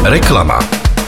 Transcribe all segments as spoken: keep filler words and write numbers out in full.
Reklama.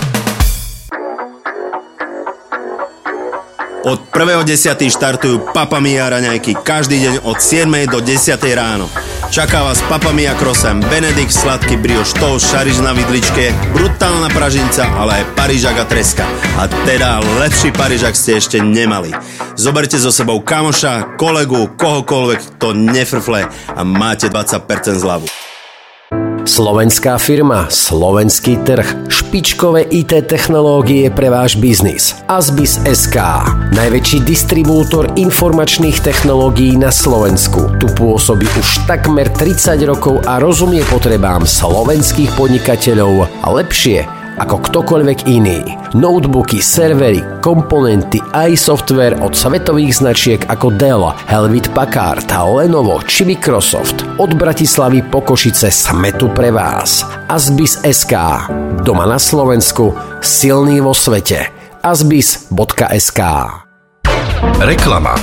Od prvého desiateho štartujú Papa Mia raňajky každý deň od siedmej do desiatej ráno. Čaká vás Papa Mia croissant, Benedikt, sladký brioche toast, šariš na vidličke, brutálna pražinca, ale aj parížak a treska. A teda lepší parížak ste ešte nemali. Zoberte so sebou kamoša, kolegu, kohokoľvek, to nefrfle a máte dvadsať percent zľavu. Slovenská firma, slovenský trh, špičkové í té technológie pre váš biznis. Asbis es ká, najväčší distribútor informačných technológií na Slovensku. Tu pôsobí už takmer tridsať rokov a rozumie potrebám slovenských podnikateľov lepšie ako ktokoľvek iný. Notebooky, servery, komponenty aj software od svetových značiek ako Dell, Hewlett Packard, Lenovo či Microsoft. Od Bratislavy po Košice sme tu pre vás. Asbis es ká. Doma na Slovensku, silný vo svete. asbis bodka es ká. Reklama.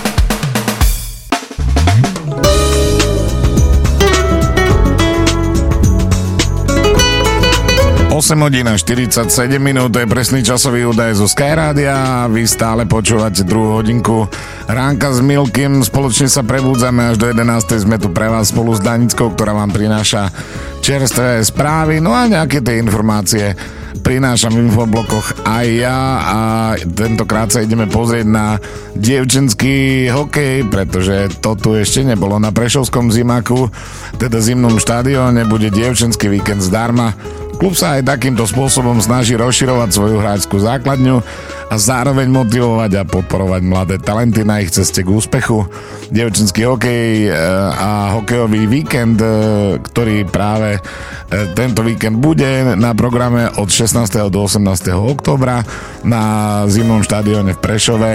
osem hodín a štyridsaťsedem minút, to je presný časový údaj zo Skyrádia. Vy stále počúvate druhú hodinku Ránka s Milkym. Spoločne sa prebúdzame až do jedenástej. Sme tu pre vás spolu s Danickou, ktorá vám prináša čerstvé správy, no a nejaké tie informácie prinášam v infoblokoch aj ja a tentokrát sa ideme pozrieť na dievčenský hokej, pretože to tu ešte nebolo na Prešovskom zimáku, teda zimnom štadióne, bude dievčenský víkend zdarma. Klub sa aj takýmto spôsobom snaží rozširovať svoju hráčskú základňu a zároveň motivovať a podporovať mladé talenty na ich ceste k úspechu. Dievčenský hokej a hokejový víkend, ktorý práve tento víkend bude na programe od šestnásteho do osemnásteho októbra na zimnom štadióne v Prešove,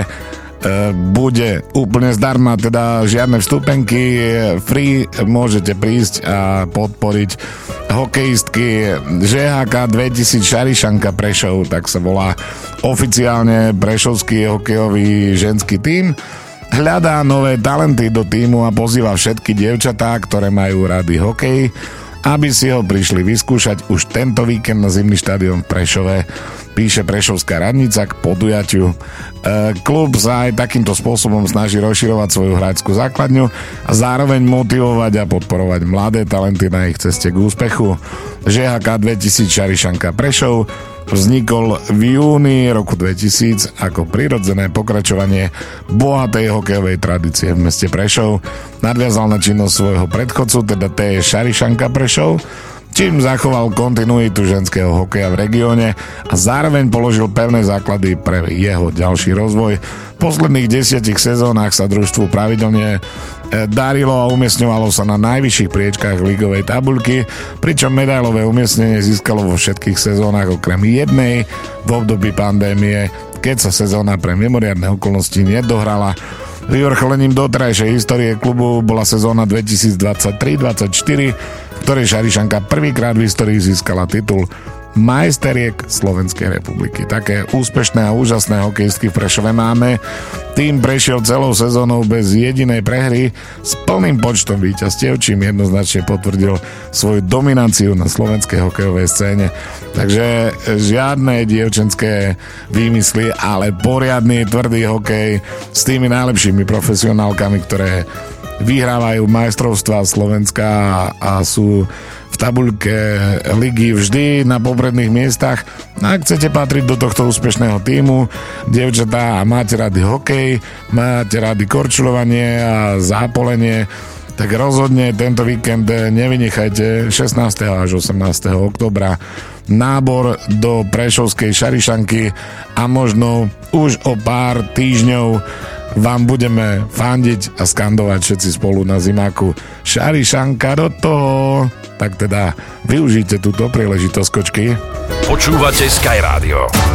bude úplne zdarma, teda žiadne vstupenky, free, môžete prísť a podporiť hokejistky žé há ká dvetisíc Šarišanka Prešov, tak sa volá oficiálne prešovský hokejový ženský tím. Hľadá nové talenty do tímu a pozýva všetky dievčatá, ktoré majú rady hokej, aby si ho prišli vyskúšať už tento víkend na zimný štadión v Prešove, píše Prešovská radnica k podujatiu. E, klub sa aj takýmto spôsobom snaží rozširovať svoju hráčskú základňu a zároveň motivovať a podporovať mladé talenty na ich ceste k úspechu. žé há ká dvetisíc Šarišanka Prešov vznikol v júni roku dvetisíc ako prirodzené pokračovanie bohatej hokejovej tradície v meste Prešov. Nadviazal na činnosť svojho predchodcu, teda té es Šarišanka Prešov, čím zachoval kontinuitu ženského hokeja v regióne a zároveň položil pevné základy pre jeho ďalší rozvoj. V posledných desiatich sezónach sa družstvu pravidelne darilo a umiestňovalo sa na najvyšších priečkách ligovej tabuľky, pričom medailové umiestnenie získalo vo všetkých sezónach okrem jednej v období pandémie, keď sa sezóna pre mimoriadne okolnosti nedohrala. Vyvrcholením doterajšej histórie klubu bola sezóna dvetisícdvadsaťtri dvadsaťštyri, v ktorej Šarišanka prvýkrát v histórii získala titul majsteriek Slovenskej republiky. Také úspešné a úžasné hokejistky v Prešove máme. Tým prešiel celou sezónou bez jedinej prehry s plným počtom víťazstiev, čím jednoznačne potvrdil svoju dominanciu na slovenskej hokejovej scéne. Takže žiadne dievčenské výmysly, ale poriadny, tvrdý hokej s tými najlepšími profesionálkami, ktoré vyhrávajú majstrovstvá Slovenska a sú v tabuľke ligy vždy na popredných miestach. Ak chcete patriť do tohto úspešného tímu, dievčatá, a máte rady hokej, máte rady korčuľovanie a zápolenie, tak rozhodne tento víkend nevynechajte šestnásteho až osemnásteho októbra nábor do Prešovskej Šarišanky a možno už o pár týždňov vám budeme fandiť a skandovať všetci spolu na zimáku Šarišanka do toho. Tak teda využite túto príležitosť, kočky. Počúvate Sky Rádio.